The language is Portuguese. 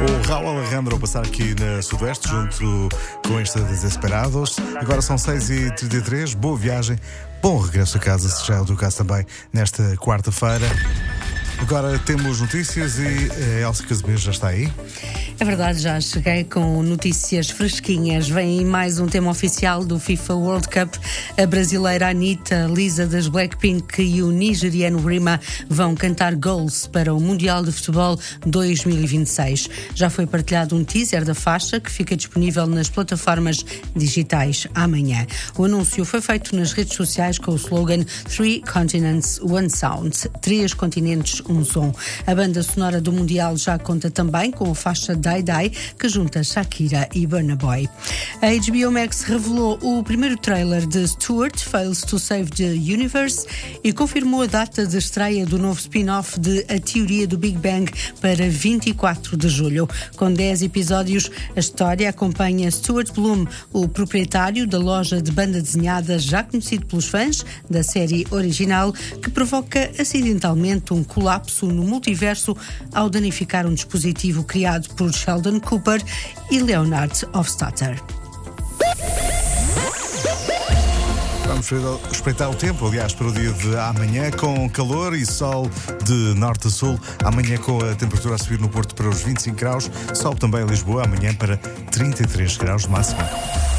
O Raul Alejandro a passar aqui na Sudoeste, junto com esta Desesperados. Agora são 6h33. Boa viagem, bom regresso a casa, se já é o teu caso também, nesta quarta-feira. Agora temos notícias e a Elsa Casimiro já está aí. É verdade, já cheguei com notícias fresquinhas. Vem mais um tema oficial do FIFA World Cup. A brasileira Anitta, Lisa das Blackpink e o nigeriano Rima vão cantar Goals para o Mundial de Futebol 2026. Já foi partilhado um teaser da faixa que fica disponível nas plataformas digitais amanhã. O anúncio foi feito nas redes sociais com o slogan Three Continents, One Sound. 3 continentes, um som. A banda sonora do Mundial já conta também com a faixa Die Die, que junta Shakira e Burna Boy. A HBO Max revelou o primeiro trailer de Stuart Fails to Save the Universe e confirmou a data de estreia do novo spin-off de A Teoria do Big Bang para 24 de julho. Com 10 episódios, a história acompanha Stuart Bloom, o proprietário da loja de banda desenhada já conhecido pelos fãs da série original, que provoca acidentalmente um colapso no multiverso ao danificar um dispositivo criado por Sheldon Cooper e Leonard Hofstadter. Vamos respeitar o tempo, aliás, para o dia de amanhã, com calor e sol de norte a sul. Amanhã com a temperatura a subir no Porto para os 25 graus. Sobe também em Lisboa, amanhã para 33 graus de máxima.